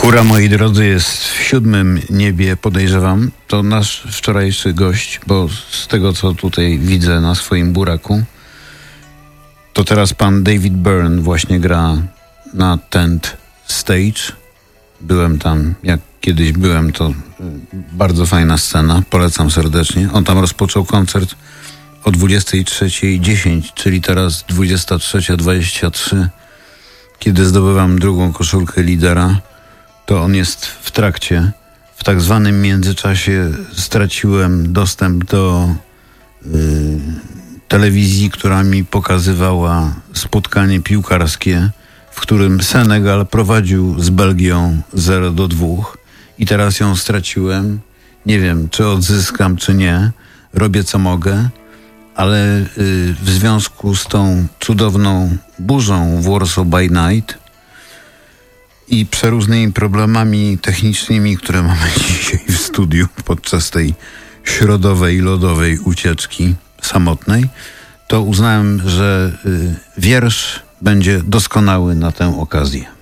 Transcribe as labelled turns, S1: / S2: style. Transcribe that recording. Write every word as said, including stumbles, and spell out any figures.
S1: Góra, moi drodzy, jest w siódmym niebie, podejrzewam. To nasz wczorajszy gość, bo z tego, co tutaj widzę na swoim buraku, to teraz pan David Byrne właśnie gra na Tent Stage. Byłem tam, jak kiedyś byłem, to bardzo fajna scena, polecam serdecznie. On tam rozpoczął koncert o dwudziestej trzeciej dziesięć, czyli teraz dwudziesta trzecia dwadzieścia trzy. Kiedy zdobywam drugą koszulkę lidera, to on jest w trakcie. W tak zwanym międzyczasie straciłem dostęp do y, telewizji, która mi pokazywała spotkanie piłkarskie, w którym Senegal prowadził z Belgią zero do dwóch i teraz ją straciłem. Nie wiem, czy odzyskam, czy nie. Robię, co mogę, ale y, w związku z tą cudowną burzą w Warsaw by Night i przeróżnymi problemami technicznymi, które mamy dzisiaj w studiu podczas tej środowej, lodowej ucieczki samotnej, to uznałem, że y, wiersz będzie doskonały na tę okazję.